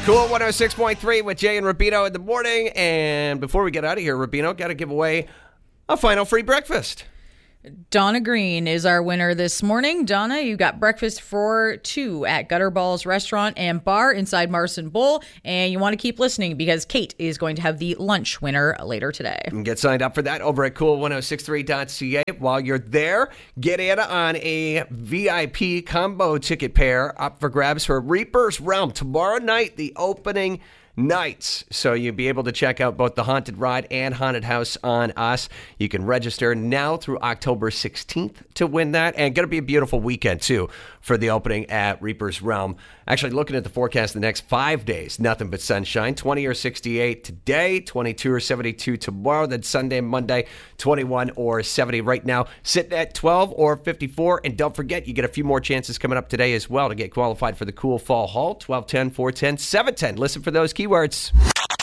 Cool 106.3 with Jay and Rubino in the morning. And before we get out of here, Rubino, got to give away a final free breakfast. Donna Green is our winner this morning. Donna, you got breakfast for two at Gutterballs Restaurant and Bar inside Marson Bowl. And you want to keep listening because Kate is going to have the lunch winner later today. And get signed up for that over at cool1063.ca. While you're there, get in on a VIP combo ticket pair up for grabs for Reaper's Realm tomorrow night, the opening nights. So you'll be able to check out both the Haunted Ride and Haunted House on us. You can register now through October 16th to win that. And going to be a beautiful weekend, too, for the opening at Reaper's Realm. Actually, looking at the forecast the next 5 days, nothing but sunshine. 20 or 68 today, 22 or 72 tomorrow, then Sunday and Monday, 21 or 70 right now. Sitting at 12 or 54. And don't forget, you get a few more chances coming up today as well to get qualified for the Cool Fall Haul. 1210, 410, 710. Listen for those keywords.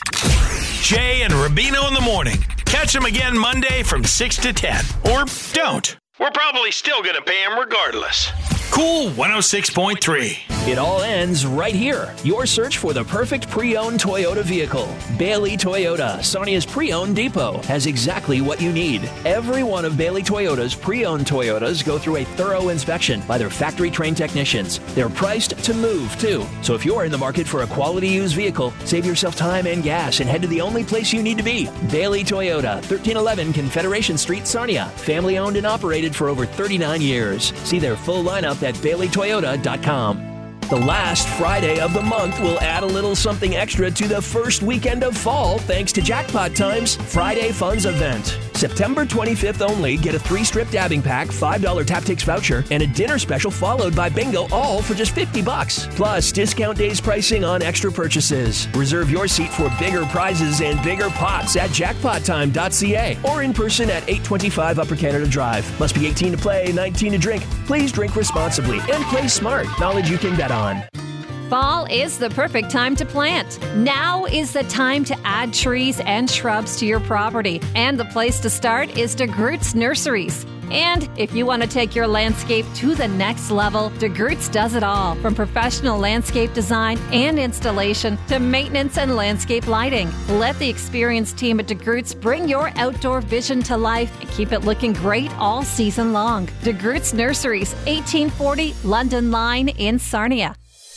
Jay and Rubino in the morning. Catch them again Monday from 6 to 10. Or don't. We're probably still going to pay them regardless. Cool 106.3. It all ends right here. Your search for the perfect pre-owned Toyota vehicle. Bailey Toyota, Sarnia's pre-owned depot, has exactly what you need. Every one of Bailey Toyota's pre-owned Toyotas go through a thorough inspection by their factory-trained technicians. They're priced to move, too. So if you're in the market for a quality used vehicle, save yourself time and gas and head to the only place you need to be. Bailey Toyota, 1311 Confederation Street, Sarnia. Family-owned and operated for over 39 years. See their full lineup at BaileyToyota.com. The last Friday of the month will add a little something extra to the first weekend of fall thanks to Jackpot Time's Friday Funds event. September 25th only, get a 3-strip dabbing pack, $5 Taptix voucher, and a dinner special followed by bingo, all for just $50. Plus, discount days pricing on extra purchases. Reserve your seat for bigger prizes and bigger pots at jackpottime.ca or in person at 825 Upper Canada Drive. Must be 18 to play, 19 to drink. Please drink responsibly and play smart. Knowledge you can bet on. Fall is the perfect time to plant. Now is the time to add trees and shrubs to your property. And the place to start is DeGroots Nurseries. And if you want to take your landscape to the next level, DeGroots does it all, from professional landscape design and installation to maintenance and landscape lighting. Let the experienced team at DeGroots bring your outdoor vision to life and keep it looking great all season long. DeGroots Nurseries, 1840 London Line in Sarnia.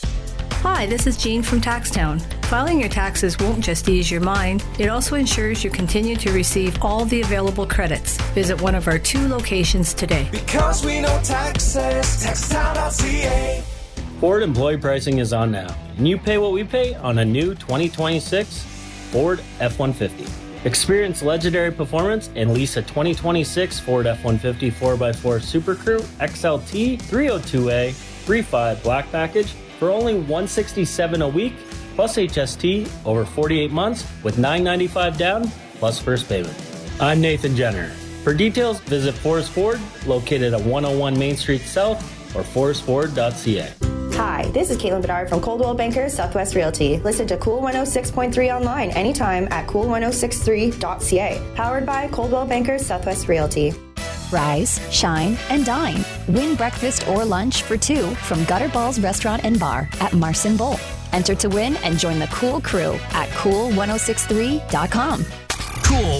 Hi, this is Jean from Taxtown. Filing your taxes won't just ease your mind, it also ensures you continue to receive all the available credits. Visit one of our 2 locations today. Because we know taxes, taxtown.ca. Ford employee pricing is on now, and you pay what we pay on a new 2026 Ford F-150. Experience legendary performance and lease a 2026 Ford F-150 4x4 Super Crew XLT 302A 3.5 Black Package for only $167 a week, plus HST over 48 months with $995 down, plus first payment. I'm Nathan Jenner. For details, visit Forest Ford, located at 101 Main Street South, or forestford.ca. Hi, this is Caitlin Bedard from Coldwell Bankers Southwest Realty. Listen to Cool 106.3 online anytime at cool1063.ca. Powered by Coldwell Bankers Southwest Realty. Rise, shine, and dine. Win breakfast or lunch for 2 from Gutterballs Restaurant and Bar at Marson Bowl. Enter to win and join the Cool Crew at cool1063.com. Cool